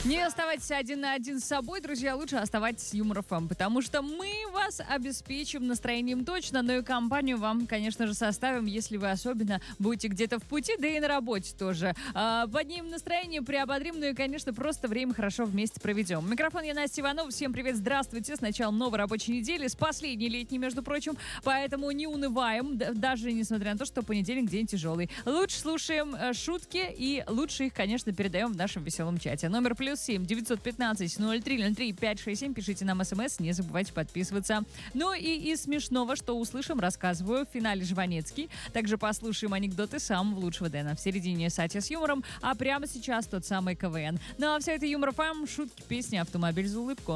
Не оставайтесь один на один с собой, друзья, лучше оставайтесь с Юмор ФМ, потому что мы вас обеспечим настроением точно, но и компанию вам, конечно же, составим, если вы особенно будете где-то в пути, да и на работе тоже. Поднимем настроение, приободрим, ну и, конечно, просто время хорошо вместе проведем. Микрофон я, Настя Иванова, всем привет, здравствуйте, с началом новой рабочей недели, с последней летней, между прочим, поэтому не унываем, даже несмотря на то, что понедельник день тяжелый. Лучше слушаем шутки и лучше их, конечно, передаем в нашем веселом чате. Номер +7 915 0303 567. Пишите нам смс, не забывайте подписываться. Ну и из смешного, что услышим, рассказываю в финале Жванецкий. Также послушаем анекдоты самого лучшего Дэна. В середине Сатья с юмором, а прямо сейчас тот самый КВН. Ну а все это Юмор ФМ, шутки, песни, автомобиль за улыбку.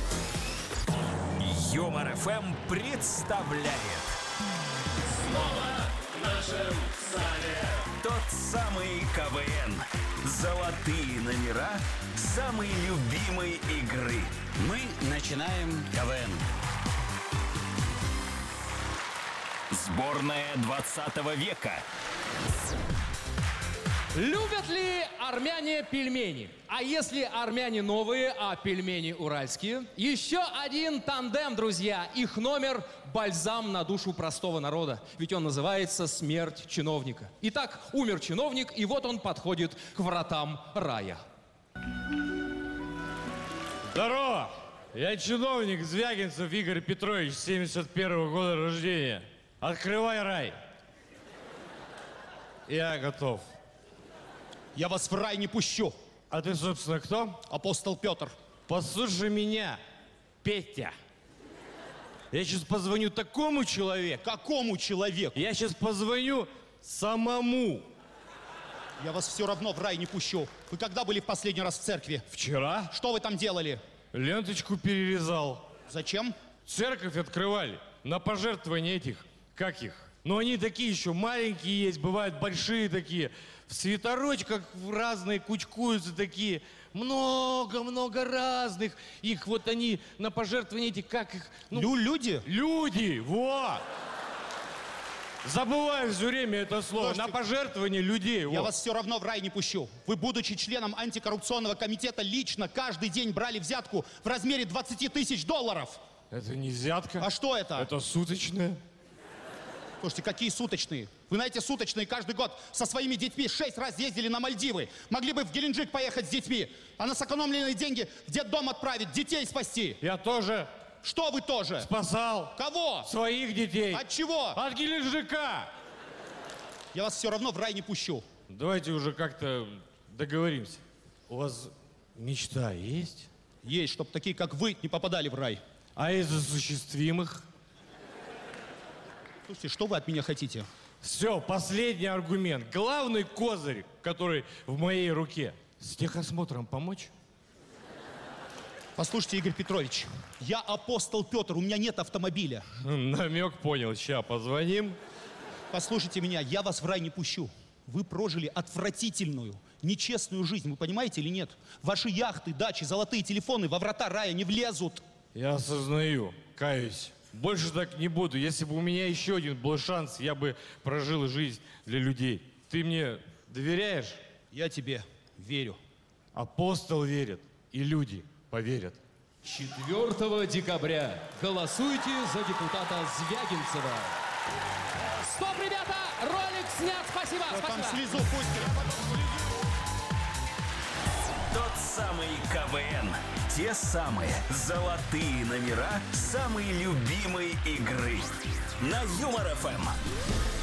Юмор ФМ представляет Снова в нашем зале тот самый КВН. Золотые номера самой любимой игры. Мы начинаем КВН. Сборная 20 века. Любят ли армяне пельмени? А если армяне новые, а пельмени уральские? Еще один тандем, друзья. Их номер – бальзам на душу простого народа. Ведь он называется «Смерть чиновника». Итак, умер чиновник, и вот он подходит к вратам рая. Здорово! Я чиновник Звягинцев Игорь Петрович, 71-го года рождения. Открывай рай. Я готов. Я вас в рай не пущу. А ты, собственно, кто? Апостол Петр. Послушай меня, Петя. Я сейчас позвоню такому человеку. Какому человеку? Я сейчас позвоню самому. Я вас все равно в рай не пущу. Вы когда были в последний раз в церкви? Вчера Что вы там делали? ленточку перерезал. Зачем? Церковь открывали на пожертвования этих, как их? Но они такие еще маленькие есть, бывают большие такие. В свитерочках разные кучкуются такие. Много-много разных. Их вот они на пожертвования эти, как их? Люди? Люди, вот. Забываю все время это слово. Слушайте, на пожертвование людей. Я вот. вас все равно в рай не пущу. Вы, будучи членом антикоррупционного комитета, лично каждый день брали взятку в размере 20 тысяч долларов. Это не взятка. А что это? Это суточное. Слушайте, какие суточные? Вы знаете, суточные каждый год со своими детьми 6 раз ездили на Мальдивы. Могли бы в Геленджик поехать с детьми, а на сэкономленные деньги в детдом отправить, детей спасти. Я тоже Что вы тоже? спасал Кого? своих детей. От чего? От Геленджика. Я вас все равно в рай не пущу. Давайте уже как-то договоримся. У вас мечта есть? Есть, чтобы такие, как вы, не попадали в рай. А из осуществимых? Слушайте, что вы от меня хотите? Все, последний аргумент. Главный козырь, который в моей руке. С техосмотром помочь? Послушайте, Игорь Петрович, я апостол Петр, у меня нет автомобиля. Намек понял. Ща позвоним. Послушайте меня, я вас в рай не пущу. Вы прожили отвратительную, нечестную жизнь, вы понимаете или нет? Ваши яхты, дачи, золотые телефоны во врата рая не влезут. Я осознаю, каюсь. Больше так не буду. Если бы у меня еще один был шанс, я бы прожил жизнь для людей. Ты мне доверяешь? Я тебе верю. Апостол верит, и люди поверят. 4 декабря голосуйте за депутата Звягинцева. Стоп, ребята! Ролик снят! Спасибо! Вот там Спасибо! слезу пустят. Тот самый КВН. Те самые золотые номера самой любимой игры. На Юмор ФМ.